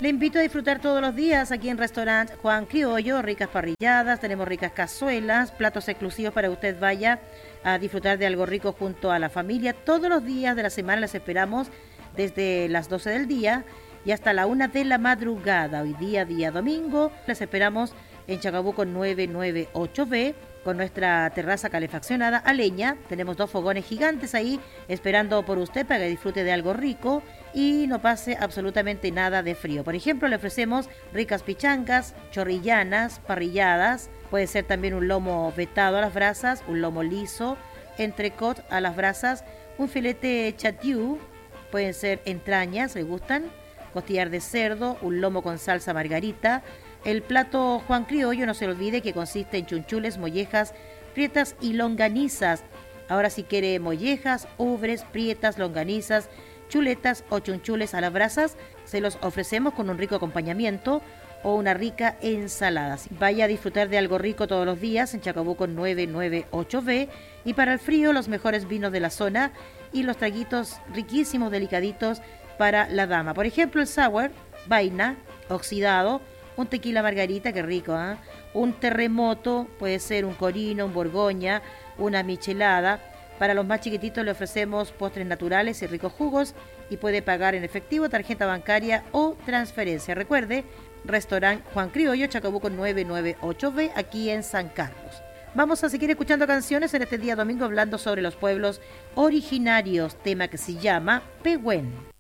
Le invito a disfrutar todos los días aquí en Restaurant Juan Criollo, ricas parrilladas, tenemos ricas cazuelas, platos exclusivos para que usted vaya a disfrutar de algo rico junto a la familia. Todos los días de la semana les esperamos desde las 12 del día y hasta la 1 de la madrugada. Hoy día domingo, les esperamos en Chacabuco 998B con nuestra terraza calefaccionada a leña. Tenemos 2 fogones gigantes ahí esperando por usted para que disfrute de algo rico y no pase absolutamente nada de frío. Por ejemplo, le ofrecemos ricas pichancas, chorrillanas, parrilladas. Puede ser también un lomo vetado a las brasas, un lomo liso, entrecot a las brasas, un filete chatiu, pueden ser entrañas, ¿le gustan? Costillar de cerdo, un lomo con salsa margarita. El plato Juan Criollo, no se le olvide que consiste en chunchules, mollejas, prietas y longanizas. Ahora si quiere mollejas, ubres, prietas, longanizas, chuletas o chunchules a las brasas, se los ofrecemos con un rico acompañamiento o una rica ensalada. Vaya a disfrutar de algo rico todos los días en Chacabuco 998B y para el frío los mejores vinos de la zona y los traguitos riquísimos, delicaditos para la dama. Por ejemplo, el sour, vaina, oxidado, un tequila margarita, qué rico, ¿eh? Un terremoto, puede ser un corino, un borgoña, una michelada. Para los más chiquititos le ofrecemos postres naturales y ricos jugos y puede pagar en efectivo, tarjeta bancaria o transferencia. Recuerde, Restaurant Juan Criollo, Chacabuco 998B, aquí en San Carlos. Vamos a seguir escuchando canciones en este día domingo hablando sobre los pueblos originarios, tema que se llama Pehuen.